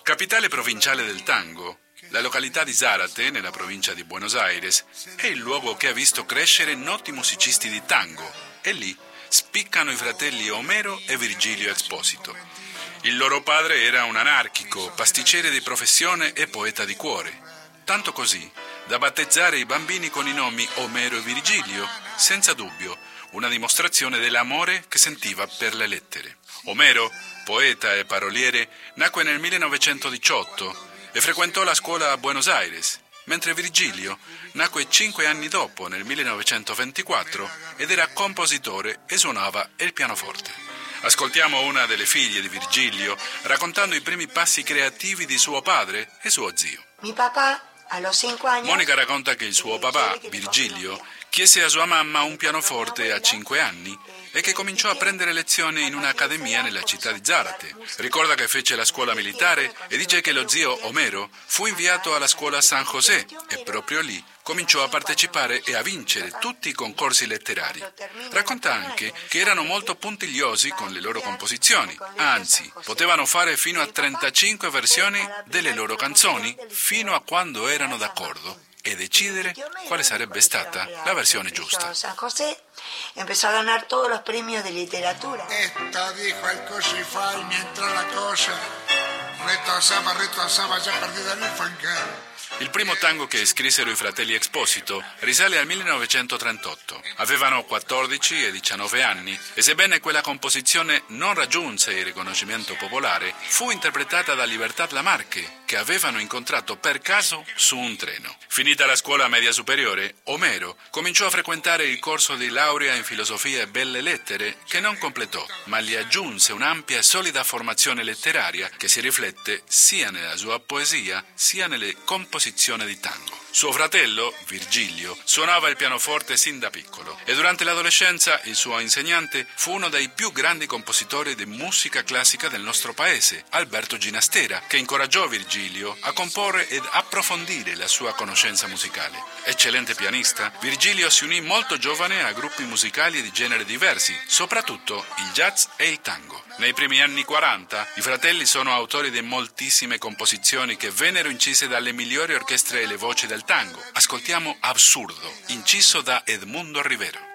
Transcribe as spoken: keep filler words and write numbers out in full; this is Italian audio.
Capitale provinciale del tango, la località di Zárate, nella provincia di Buenos Aires, è il luogo che ha visto crescere noti musicisti di tango e lì spiccano i fratelli Homero e Virgilio Expósito. Il loro padre era un anarchico, pasticcere di professione e poeta di cuore, tanto così da battezzare i bambini con i nomi Omero e Virgilio, senza dubbio una dimostrazione dell'amore che sentiva per le lettere. Omero, poeta e paroliere, nacque nel millenovecentodiciotto e frequentò la scuola a Buenos Aires, mentre Virgilio nacque cinque anni dopo, nel millenovecentoventiquattro, ed era compositore e suonava il pianoforte. Ascoltiamo una delle figlie di Virgilio raccontando i primi passi creativi di suo padre e suo zio. Mi papà, a los cinco años... Monica racconta che il suo papà, Virgilio, chiese a sua mamma un pianoforte a cinque anni e che cominciò a prendere lezioni in un'accademia nella città di Zárate. Ricorda che fece la scuola militare e dice che lo zio Omero fu inviato alla scuola San José e proprio lì cominciò a partecipare e a vincere tutti i concorsi letterari. Racconta anche che erano molto puntigliosi con le loro composizioni, anzi, potevano fare fino a trentacinque versioni delle loro canzoni, fino a quando erano d'accordo e decidere quale sarebbe stata la versione giusta. San José empezó a ganar todos los premios de literatura. Esto dijo el Cusify mientras la cosa retosaba, retosaba, ya perdida el fangar. Il primo tango che scrissero i fratelli Expósito risale al millenovecentotrentotto. Avevano quattordici e diciannove anni e sebbene quella composizione non raggiunse il riconoscimento popolare, fu interpretata da Libertad Lamarque, che avevano incontrato per caso su un treno. Finita la scuola media superiore, Omero cominciò a frequentare il corso di laurea in filosofia e belle lettere che non completò, ma gli aggiunse un'ampia e solida formazione letteraria che si riflette sia nella sua poesia sia nelle composizioni di tango. Suo fratello, Virgilio, suonava il pianoforte sin da piccolo e durante l'adolescenza il suo insegnante fu uno dei più grandi compositori di musica classica del nostro paese, Alberto Ginastera, che incoraggiò Virgilio a comporre ed approfondire la sua conoscenza musicale. Eccellente pianista, Virgilio si unì molto giovane a gruppi musicali di generi diversi, soprattutto il jazz e il tango. Nei primi anni quaranta i fratelli sono autori di moltissime composizioni che vennero incise dalle migliori orchestre e le voci del tango. Ascoltiamo Absurdo, inciso da Edmundo Rivero.